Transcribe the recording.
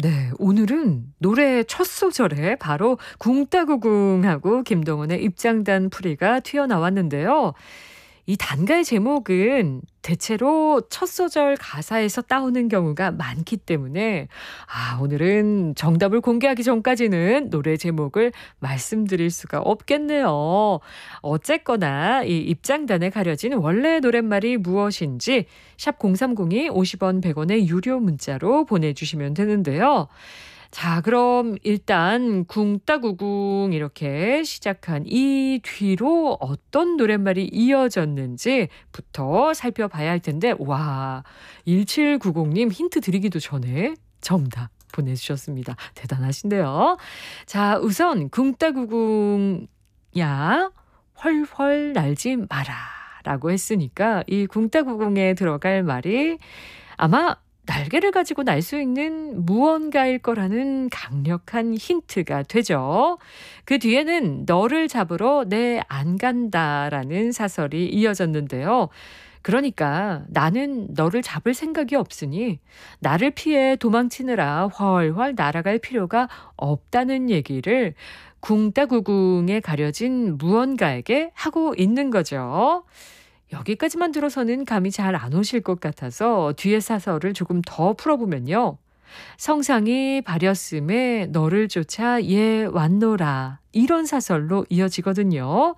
네, 오늘은 노래 첫 소절에 바로 궁따구궁하고 김동원의 입장단 풀이가 튀어나왔는데요. 이 단가의 제목은 대체로 첫 소절 가사에서 따오는 경우가 많기 때문에 오늘은 정답을 공개하기 전까지는 노래 제목을 말씀드릴 수가 없겠네요. 어쨌거나 이 입장단에 가려진 원래 노랫말이 무엇인지 샵 0302 50원 100원의 유료 문자로 보내주시면 되는데요. 자, 그럼 일단 궁따구궁 이렇게 시작한 이 뒤로 어떤 노랫말이 이어졌는지부터 살펴봐야 할 텐데, 와, 1790님 힌트 드리기도 전에 정답 보내주셨습니다. 대단하신데요. 자, 우선 궁따구궁 야 헐헐 날지 마라 라고 했으니까 이 궁따구궁에 들어갈 말이 아마 날개를 가지고 날 수 있는 무언가일 거라는 강력한 힌트가 되죠. 그 뒤에는 너를 잡으러 내 안 간다라는 사설이 이어졌는데요. 그러니까 나는 너를 잡을 생각이 없으니 나를 피해 도망치느라 훨훨 날아갈 필요가 없다는 얘기를 궁따구궁에 가려진 무언가에게 하고 있는 거죠. 여기까지만 들어서는 감이 잘 안 오실 것 같아서 뒤에 사설을 조금 더 풀어보면요. 성상이 바렸음에 너를 쫓아 얘 왔노라. 이런 사설로 이어지거든요.